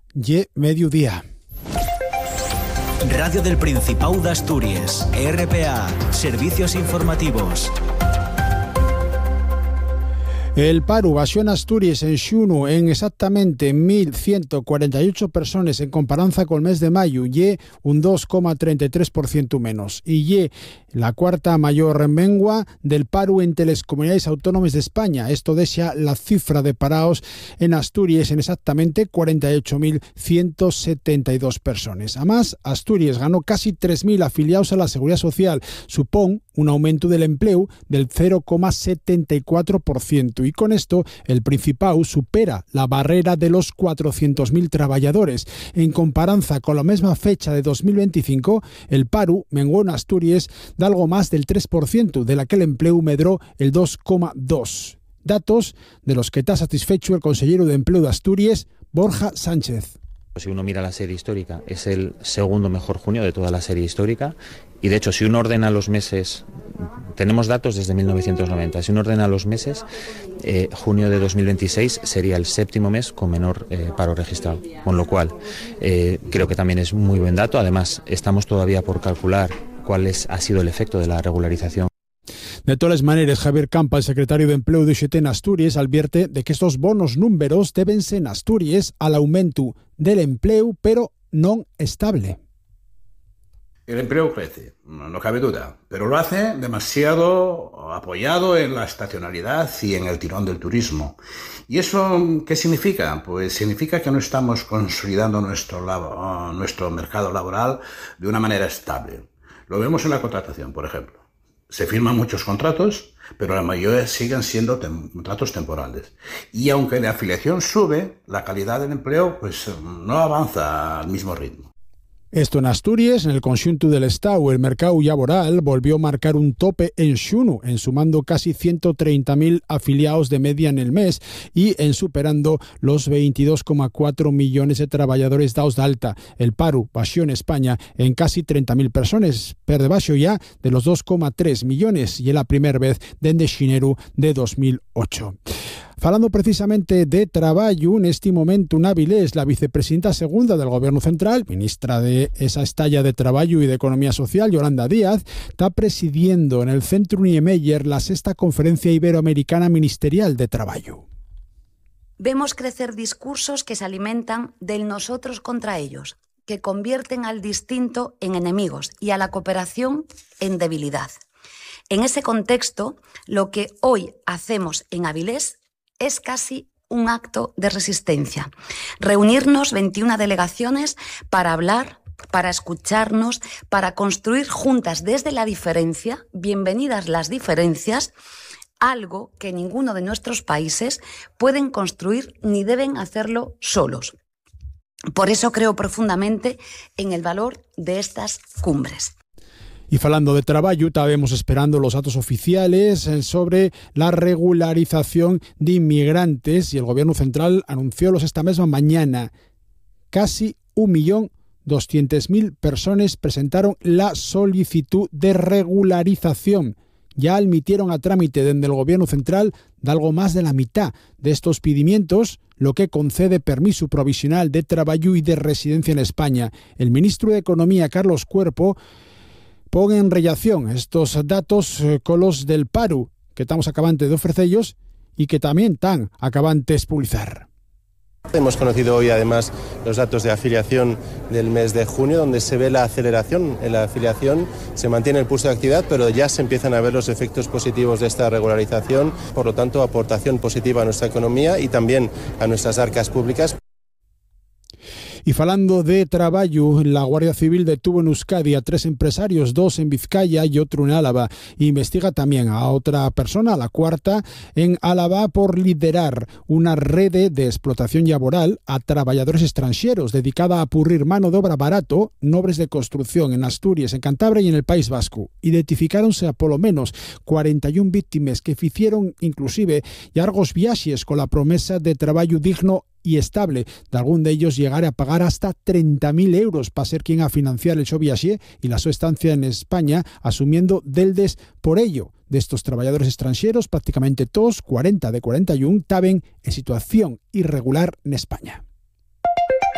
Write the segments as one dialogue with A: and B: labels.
A: y mediodía.
B: Radio del Principado de Asturias, RPA, servicios informativos.
A: El paro baixó en Asturias en xuno en exactamente 1.148 personas en comparanza con el mes de mayo, y un 2,33% menos. Y la cuarta mayor mengua del paro entre las comunidades autónomas de España. Esto deja la cifra de parados en Asturias en exactamente 48.172 personas. Además, Asturias ganó casi 3.000 afiliados a la Seguridad Social. Supón un aumento del empleo del 0,74%. Y con esto, el Principado supera la barrera de los 400.000 trabajadores. En comparanza con la misma fecha de 2025, el paro menguó en Asturias de algo más del 3%, de la que el empleo medró el 2,2%. Datos de los que está satisfecho el consejero de Empleo de Asturias, Borja Sánchez.
C: Si uno mira la serie histórica, es el segundo mejor junio de toda la serie histórica. Y de hecho, si uno ordena los meses, tenemos datos desde 1990, si uno ordena los meses, junio de 2026 sería el séptimo mes con menor paro registrado. Con lo cual, creo que también es muy buen dato. Además, estamos todavía por calcular cuál ha sido el efecto de la regularización.
A: De todas maneras, Javier Campa, el secretario de Empleo de UGT en Asturias, advierte de que estos bonos números deben ser en Asturias al aumento del empleo, pero no estable.
D: El empleo crece, no cabe duda, pero lo hace demasiado apoyado en la estacionalidad y en el tirón del turismo. ¿Y eso qué significa? Pues significa que no estamos consolidando nuestro mercado laboral de una manera estable. Lo vemos en la contratación, por ejemplo. Se firman muchos contratos, pero la mayoría siguen siendo contratos temporales. Y aunque la afiliación sube, la calidad del empleo pues no avanza al mismo ritmo.
A: Esto en Asturias, en el conxunto del Estado, el mercado laboral volvió a marcar un tope en xuno, en sumando casi 130.000 afiliados de media en el mes y en superando los 22,4 millones de trabajadores dados de alta. El paro bajó en España en casi 30.000 personas, per debaixo ya de los 2,3 millones, y es la primera vez desde xenero de 2008. Falando precisamente de traballo, en este momento en Avilés, la vicepresidenta segunda del Gobierno Central, ministra de esa estalla de Traballo y de Economía Social, Yolanda Díaz, está presidiendo en el Centro Niemeyer la 6ª Conferencia Iberoamericana Ministerial de Traballo.
E: Vemos crecer discursos que se alimentan del nosotros contra ellos, que convierten al distinto en enemigos y a la cooperación en debilidad. En ese contexto, lo que hoy hacemos en Avilés es casi un acto de resistencia. Reunirnos 21 delegaciones para hablar, para escucharnos, para construir juntas desde la diferencia, bienvenidas las diferencias, algo que ninguno de nuestros países pueden construir ni deben hacerlo solos. Por eso creo profundamente en el valor de estas cumbres.
A: Y falando de traballo, estábamos esperando los datos oficiales sobre la regularización de inmigrantes, y el Gobierno Central anunció esta misma mañana. Casi 1.200.000 personas presentaron la solicitud de regularización. Ya admitieron a trámite desde el Gobierno Central de algo más de la mitad de estos pidimientos, lo que concede permiso provisional de traballo y de residencia en España. El ministro de Economía, Carlos Cuerpo, pone en relación estos datos con los del paro que estamos acabantes de ofrecerlos y que también están acabantes de publicar.
F: Hemos conocido hoy además los datos de afiliación del mes de junio, donde se ve la aceleración en la afiliación, se mantiene el pulso de actividad, pero ya se empiezan a ver los efectos positivos de esta regularización, por lo tanto aportación positiva a nuestra economía y también a nuestras arcas públicas.
A: Y falando de traballo, la Guardia Civil detuvo en Euskadi a 3 empresarios, 2 en Vizcaya y otro en Álava. Investiga también a otra persona, a la cuarta, en Álava, por liderar una red de explotación laboral a trabajadores extranjeros dedicada a purrir mano de obra barato, obras de construcción en Asturias, en Cantabria y en el País Vasco. Identificáronse a por lo menos 41 víctimas que hicieron inclusive largos viajes con la promesa de trabajo digno y estable. De algún de ellos llegar a pagar hasta 30.000 euros para ser quien a financiar el seu viaje y la su estancia en España, asumiendo deldes por ello. De estos trabajadores extranjeros, prácticamente todos, 40 de 41, estaban en situación irregular en España.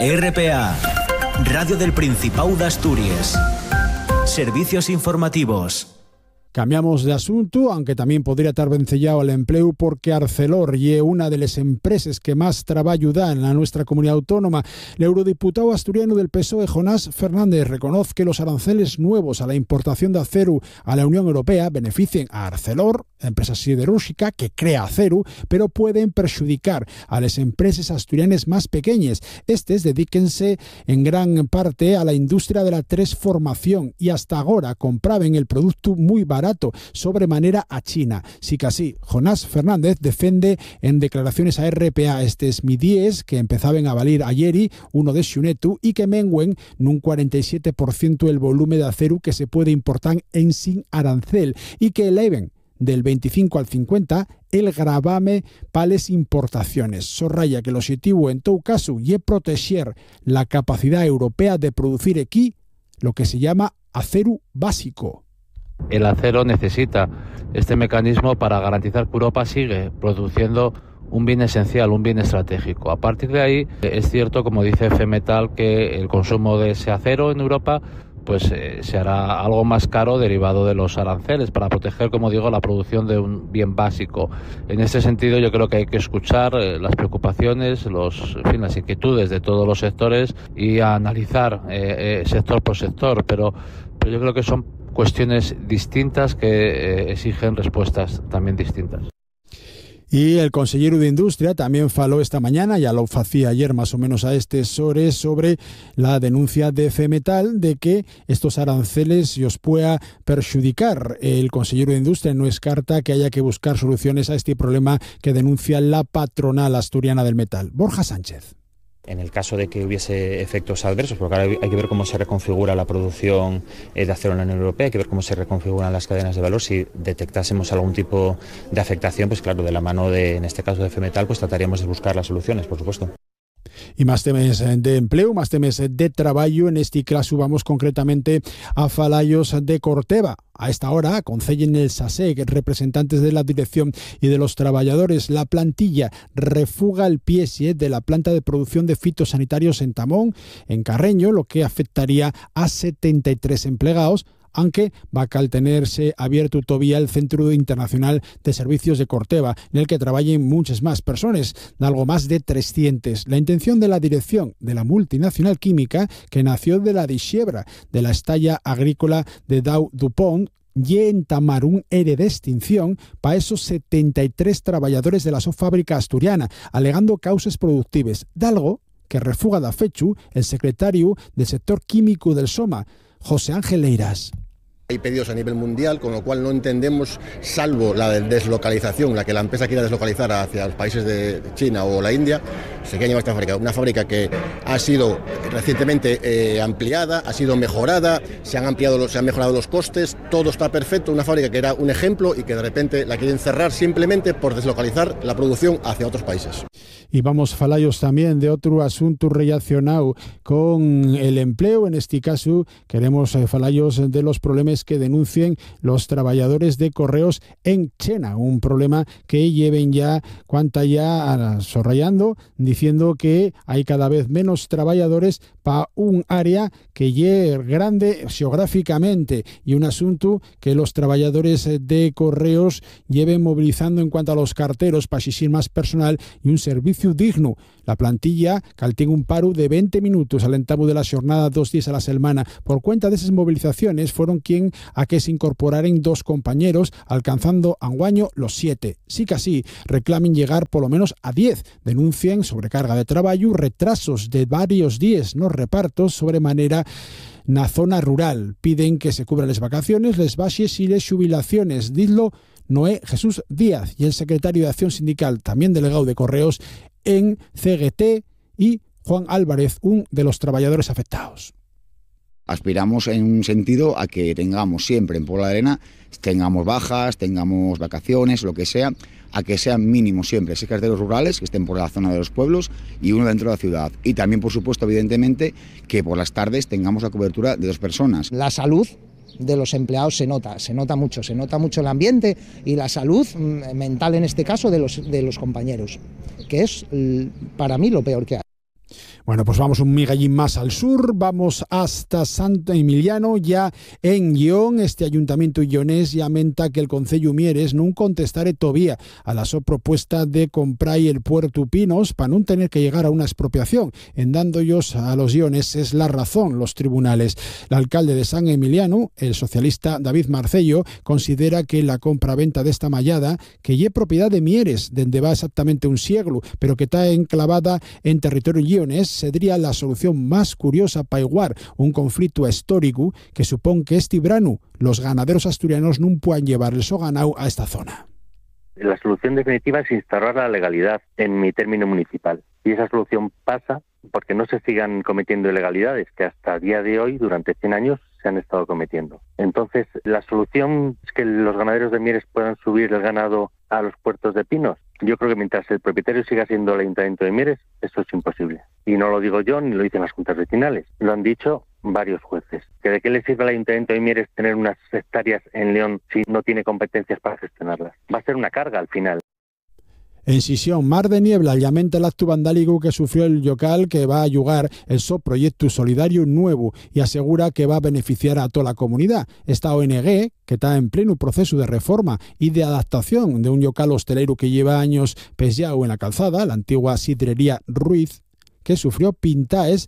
B: RPA, Radio del Principado de Asturias. Servicios informativos.
A: Cambiamos de asunto, aunque también podría estar vencellado al empleo, porque Arcelor es una de las empresas que más trabajo da en la nuestra comunidad autónoma. El eurodiputado asturiano del PSOE, Jonás Fernández, reconoce que los aranceles nuevos a la importación de acero a la Unión Europea beneficien a Arcelor, empresa siderúrgica que crea acero, pero pueden perjudicar a las empresas asturianas más pequeñas. Estes dedíquense en gran parte a la industria de la transformación y hasta ahora compraban el producto muy barato sobremanera a China. Sí que así, Jonás Fernández defiende en declaraciones a RPA estes midíes que empezaban a valer ayer 1 de xunetu y que mengüen un 47% el volumen de acero que se puede importar en sin arancel y que eleven del 25 al 50 el gravame para las importaciones. Sorraya que el objetivo en todo caso es proteger la capacidad europea de producir aquí lo que se llama acero básico.
G: El acero necesita este mecanismo para garantizar que Europa sigue produciendo un bien esencial, un bien estratégico. A partir de ahí, es cierto, como dice FEMetal, que el consumo de ese acero en Europa pues se hará algo más caro derivado de los aranceles para proteger, como digo, la producción de un bien básico. En este sentido, yo creo que hay que escuchar las preocupaciones, las inquietudes de todos los sectores y analizar sector por sector, pero yo creo que son cuestiones distintas que exigen respuestas también distintas.
A: Y el consejero de Industria también faló esta mañana, ya lo hacía ayer más o menos a estas horas, sobre la denuncia de FEMetal de que estos aranceles os pueda perjudicar. El consejero de Industria no descarta que haya que buscar soluciones a este problema que denuncia la patronal asturiana del metal. Borja Sánchez.
C: En el caso de que hubiese efectos adversos, porque ahora hay que ver cómo se reconfigura la producción de acero en la Unión Europea, hay que ver cómo se reconfiguran las cadenas de valor. Si detectásemos algún tipo de afectación, pues claro, de la mano de, en este caso de FEMetal, pues trataríamos de buscar las soluciones, por supuesto.
A: Y más temas de empleo, más temas de trabajo. En este caso vamos concretamente a falayos de Corteva. A esta hora concellen el SASEC, representantes de la dirección y de los trabajadores. La plantilla refuga el piese de la planta de producción de fitosanitarios en Tamón, en Carreño, lo que afectaría a 73 empleados, aunque va a tenerse abierto todavía el Centro Internacional de Servicios de Corteva, en el que trabajen muchas más personas, de algo más de 300. La intención de la dirección de la multinacional química, que nació de la dixebra de la estalla agrícola de Dow DuPont, y entamar un ERE de extinción para esos 73 trabajadores de la fábrica asturiana, alegando causas productivas, de algo que refuga da fechu el secretario del sector químico del SOMA, José Ángel Leiras.
H: Hay pedidos a nivel mundial, con lo cual no entendemos, salvo la deslocalización, la que la empresa quiera deslocalizar hacia los países de China o la India, se quiere llevar esta fábrica. Una fábrica que ha sido recientemente ampliada, ha sido mejorada, se han mejorado los costes, todo está perfecto. Una fábrica que era un ejemplo y que de repente la quieren cerrar simplemente por deslocalizar la producción hacia otros países.
A: Y vamos falayos también de otro asunto relacionado con el empleo. En este caso queremos falayos de los problemas que denuncien los trabajadores de correos en Chena, un problema que lleven ya sorrayando, diciendo que hay cada vez menos trabajadores para un área que es grande geográficamente, y un asunto que los trabajadores de correos lleven movilizando en cuanto a los carteros para exigir más personal y un servicio digno. La plantilla caltiene un paro de 20 minutos al entabo de la jornada, 2 días a la semana. Por cuenta de esas movilizaciones fueron quien a que se incorporaran 2 compañeros, alcanzando anguaño los 7. Sí que así reclamen llegar por lo menos a 10. Denuncian sobrecarga de trabajo, retrasos de varios días, no repartos, sobremanera na zona rural. Piden que se cubran las vacaciones, les baixes y les jubilaciones. Dilo Noé Jesús Díaz, y el secretario de Acción Sindical, también delegado de Correos en CGT, y Juan Álvarez, un de los trabajadores afectados.
I: Aspiramos en un sentido a que tengamos siempre en Puebla de Arena, tengamos bajas, tengamos vacaciones, lo que sea, a que sean mínimos siempre 6 carteros rurales que estén por la zona de los pueblos y uno dentro de la ciudad. Y también, por supuesto, evidentemente, que por las tardes tengamos la cobertura de 2 personas.
J: La salud de los empleados se nota mucho el ambiente y la salud mental, en este caso, de los compañeros, que es para mí lo peor que hay.
A: Bueno, pues vamos un migallín más al sur, vamos hasta Santo Emiliano, ya en Guión. Este ayuntamiento guionés ya menta que el Concello Mieres non contestare todavía a la propuesta de comprar el Puerto Pinos para no tener que llegar a una expropiación, en dándolos a los guioneses la razón los tribunales. El alcalde de San Emiliano, el socialista David Marcello, considera que la compra-venta de esta mallada, que lle propiedad de Mieres, dende va exactamente un siglo, pero que está enclavada en territorio guionés, sería la solución más curiosa para igualar un conflicto histórico que supone que este verano los ganaderos asturianos no puedan llevar el so ganado a esta zona.
K: La solución definitiva es instaurar la legalidad en mi término municipal. Y esa solución pasa porque no se sigan cometiendo ilegalidades que hasta el día de hoy, durante 100 años, se han estado cometiendo. Entonces, la solución es que los ganaderos de Mieres puedan subir el ganado a los puertos de Pinos. Yo creo que mientras el propietario siga siendo el Ayuntamiento de Mieres, eso es imposible. Y no lo digo yo, ni lo dicen las juntas vecinales. Lo han dicho varios jueces. ¿Que de qué le sirve al Ayuntamiento de Mieres tener unas hectáreas en León si no tiene competencias para gestionarlas? Va a ser una carga al final.
A: En Sisión, Mar de Niebla lamenta el acto vandálico que sufrió el local, que va a ayudar el proyecto solidario nuevo y asegura que va a beneficiar a toda la comunidad. Esta ONG, que está en pleno proceso de reforma y de adaptación de un local hostelero que lleva años pesado en la calzada, la antigua sidrería Ruiz, que sufrió pintaes,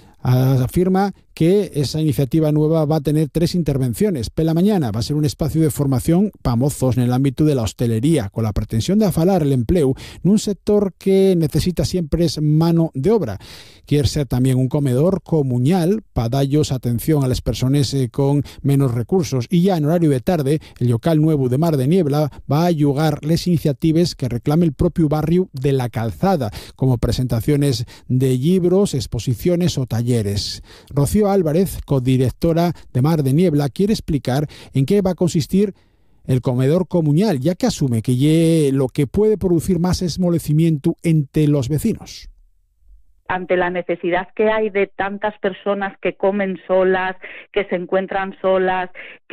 A: afirma que esa iniciativa nueva va a tener 3 intervenciones. Pela mañana va a ser un espacio de formación para mozos en el ámbito de la hostelería, con la pretensión de afalar el empleo en un sector que necesita siempre es mano de obra. Quiere ser también un comedor comunal para darles atención a las personas con menos recursos. Y ya en horario de tarde, el local nuevo de Mar de Niebla va a ayudar las iniciativas que reclame el propio barrio de la Calzada, como presentaciones de libros, exposiciones o talleres. Rocío Álvarez, codirectora de Mar de Niebla, quiere explicar en qué va a consistir el comedor comunal, ya que asume que lo que puede producir más esmolecimiento entre los vecinos.
L: Ante la necesidad que hay de tantas personas que comen solas, que se encuentran solas,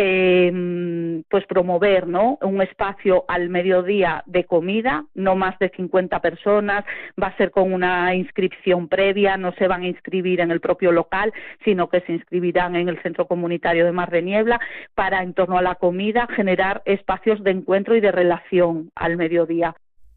L: que pues promover, ¿no?, un espacio al mediodía de comida, no más de 50 personas, va a ser con una inscripción previa, no se van a inscribir en el propio local, sino que se inscribirán en el Centro Comunitario de Mar de Niebla, para, en torno a la comida, generar espacios de encuentro y de relación al mediodía.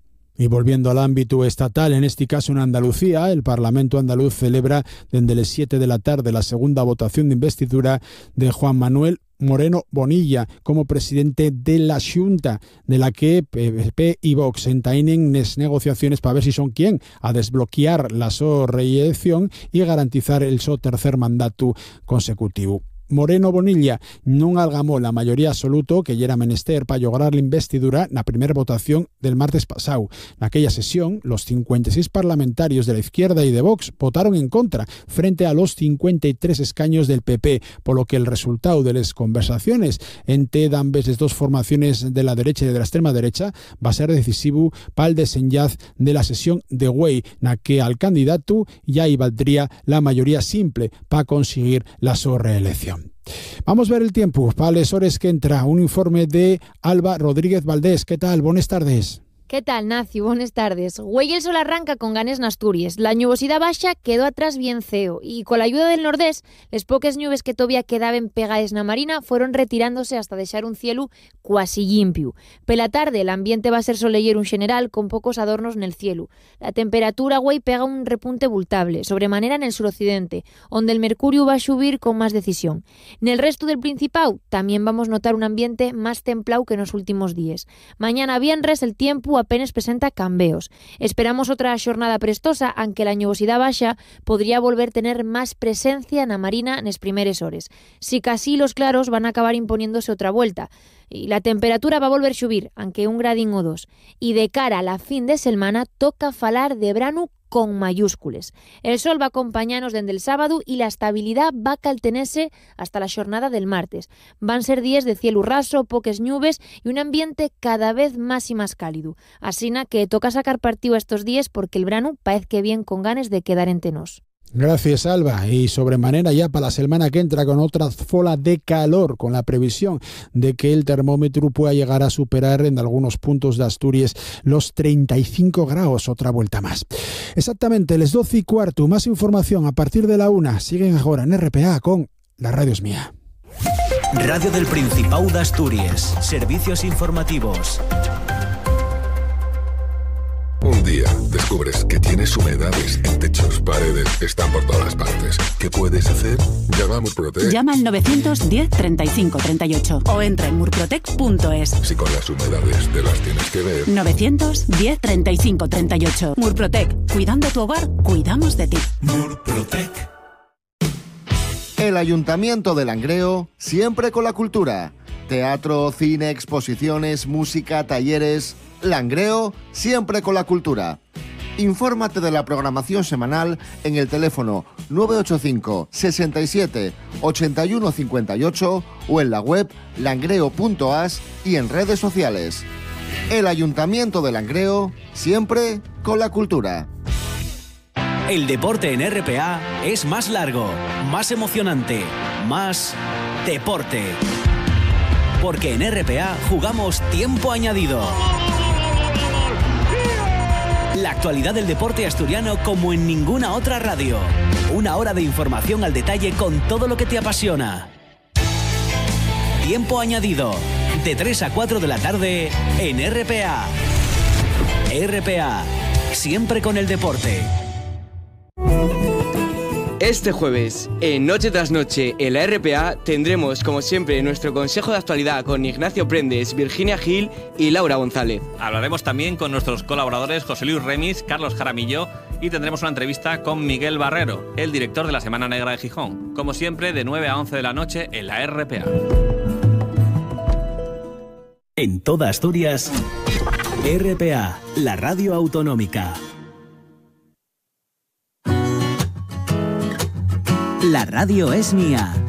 A: Y volviendo al ámbito estatal, en este caso en Andalucía, el Parlamento andaluz celebra desde las 7 de la tarde la segunda votación de investidura de Juan Manuel Moreno Bonilla como presidente de la Xunta, de la que PP y Vox entainen las negociaciones para ver si son quien a desbloquear la reelección y garantizar el tercer mandato consecutivo. Moreno Bonilla non algamó la mayoría absoluto que ya era menester para lograr la investidura en la primera votación del martes pasado. En aquella sesión, los 56 parlamentarios de la izquierda y de Vox votaron en contra, frente a los 53 escaños del PP, por lo que el resultado de las conversaciones entre ambas las dos formaciones de la derecha y de la extrema derecha va a ser decisivo para el desenlace de la sesión de Güey, en la que al candidato ya valdría la mayoría simple para conseguir la reelección. Vamos a ver el tiempo para las horas que entra. Un informe de Alba Rodríguez Valdés. ¿Qué tal? Buenas tardes.
M: ¿Qué tal, Nacio? Buenas tardes. Güey, el sol arranca con ganes en Asturias. La nubosidad baja quedó atrás bien ceo y con la ayuda del nordés, les pocas nubes que todavía quedaban pegadas na marina fueron retirándose hasta dejar un cielo cuasi limpio. Pela tarde el ambiente va a ser soleyero en general con pocos adornos en el cielo. La temperatura, güey, pega un repunte bultable, sobremanera en el suroccidente, donde el mercurio va a subir con más decisión. En el resto del Principado también vamos a notar un ambiente más templado que en los últimos días. Mañana viernes el tiempo apenas presenta cambios. Esperamos otra jornada prestosa, aunque la nubosidad baja podría volver a tener más presencia en la marina en las primeras horas. Si casi los claros van a acabar imponiéndose otra vuelta. Y la temperatura va a volver a subir, aunque 1 gradín o 2. Y de cara a la fin de semana toca falar de verano con mayúsculas. El sol va a acompañarnos desde el sábado y la estabilidad va a caltenerse hasta la jornada del martes. Van a ser días de cielo raso, pocas nubes y un ambiente cada vez más y más cálido. Así que toca sacar partido a estos días porque el verano parece que bien con ganas de quedar entre nos.
A: Gracias, Alba. Y sobremanera ya para la semana que entra con otra ola de calor, con la previsión de que el termómetro pueda llegar a superar en algunos puntos de Asturias los 35 grados, otra vuelta más. Exactamente, les 12:15, más información a partir de la 1. Siguen ahora en RPA con La Radio es Mía.
B: Radio del Principado de Asturias. Servicios informativos.
N: Un día descubres que tienes humedades en techos, paredes, están por todas partes. ¿Qué puedes hacer? Llama a Murprotec.
O: Llama al 910 35 38 o entra en murprotec.es.
N: Si con las humedades te las tienes que ver.
O: 910 35 38. Murprotec. Cuidando tu hogar, cuidamos de ti.
B: Murprotec.
P: El Ayuntamiento de Langreo, siempre con la cultura. Teatro, cine, exposiciones, música, talleres. Langreo, siempre con la cultura. Infórmate de la programación semanal en el teléfono 985 67 81 58 o en la web langreo.as y en redes sociales. El Ayuntamiento de Langreo, siempre con la cultura.
B: El deporte en RPA es más largo, más emocionante, más deporte. Porque en RPA jugamos tiempo añadido. La actualidad del deporte asturiano como en ninguna otra radio. Una hora de información al detalle con todo lo que te apasiona. Tiempo añadido, de 3 a 4 de la tarde en RPA. RPA, siempre con el deporte.
Q: Este jueves, en Noche tras Noche, en la RPA, tendremos, como siempre, nuestro consejo de actualidad con Ignacio Prendes, Virginia Gil y Laura González.
R: Hablaremos también con nuestros colaboradores José Luis Remis, Carlos Jaramillo, y tendremos una entrevista con Miguel Barrero, el director de la Semana Negra de Gijón. Como siempre, de 9 a 11 de la noche en la RPA.
B: En toda Asturias, RPA, la radio autonómica. La radio es mía.